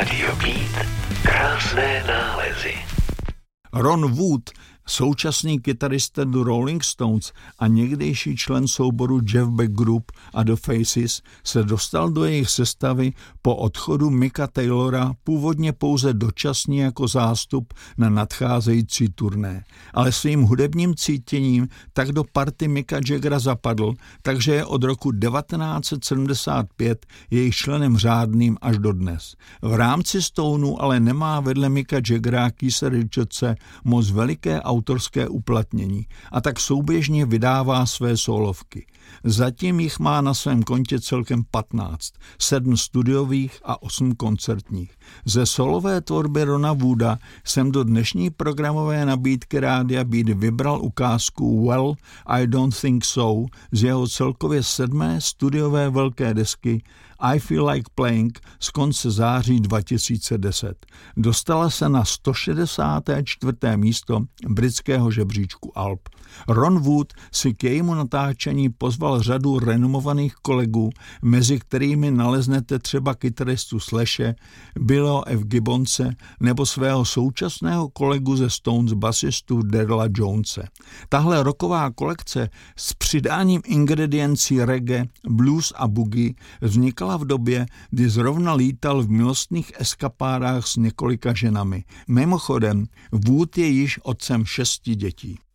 Radio Beat, krásné nálezy. Ron Wood, současný kytarista do Rolling Stones a někdejší člen souboru Jeff Beck Group a The Faces, se dostal do jejich sestavy po odchodu Micka Taylora původně pouze dočasně jako zástup na nadcházející turné. Ale svým hudebním cítěním tak do party Micka Jaggera zapadl, takže je od roku 1975 jejich členem řádným až dodnes. V rámci Stoneu ale nemá vedle Micka Jaggera a Keitha Richardse moc veliké autorské uplatnění a tak souběžně vydává své sólovky. Zatím jich má na svém kontě celkem 15, 7 studiových a 8 koncertních. Ze solové tvorby Rona Wooda jsem do dnešní programové nabídky Rádia Beat vybral ukázku Well, I Don't Think So z jeho celkově 7. studiové velké desky I Feel Like Playing z konce září 2010. Dostala se na 164. místo britského žebříčku alb. Ron Wood si k jejímu natáčení pozval řadu renomovaných kolegů, mezi kterými naleznete třeba kytaristu Slashe, Billyho F. Gibbonse nebo svého současného kolegu ze Stones basistu Darryla Jonese. Tahle rocková kolekce s přidáním ingrediencí reggae, blues a boogie vznikala v době, kdy zrovna lítal v milostných eskapádách s několika ženami. Mimochodem, Wood je již otcem 6 dětí.